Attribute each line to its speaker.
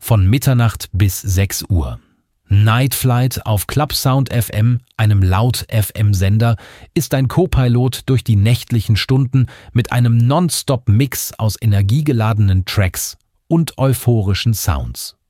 Speaker 1: von Mitternacht bis 6 Uhr. Night Flight auf Clubsound FM, einem Laut-FM-Sender, ist ein Co-Pilot durch die nächtlichen Stunden mit einem Non-Stop-Mix aus energiegeladenen Tracks und euphorischen Sounds.